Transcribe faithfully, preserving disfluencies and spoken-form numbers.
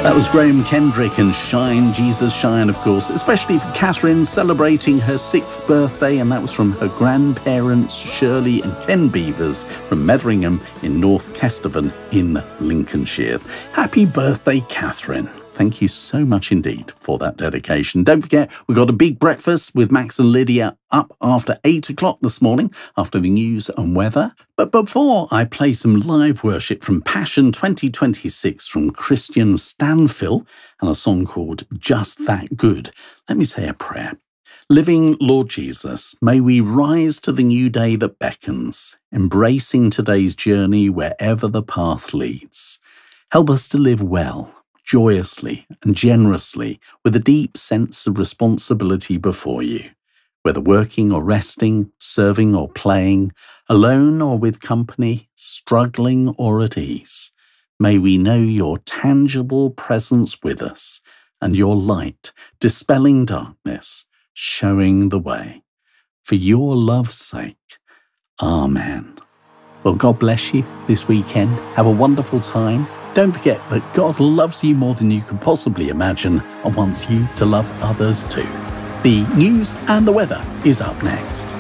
That was Graham Kendrick and Shine, Jesus Shine, of course, especially for Catherine celebrating her sixth birthday, and that was from her grandparents, Shirley and Ken Beavers, from Metheringham in North Kesteven in Lincolnshire. Happy birthday, Catherine. Thank you so much indeed for that dedication. Don't forget, we've got a big breakfast with Max and Lydia up after eight o'clock this morning, after the news and weather. But before I play some live worship from Passion twenty twenty-six from Christian Stanfill and a song called Just That Good, let me say a prayer. Living Lord Jesus, may we rise to the new day that beckons, embracing today's journey wherever the path leads. Help us to live well, joyously and generously, with a deep sense of responsibility before you. Whether working or resting, serving or playing, alone or with company, struggling or at ease, may we know your tangible presence with us and your light dispelling darkness, showing the way. For your love's sake, Amen. Well, God bless you this weekend. Have a wonderful time. Don't forget that God loves you more than you can possibly imagine and wants you to love others too. The news and the weather is up next.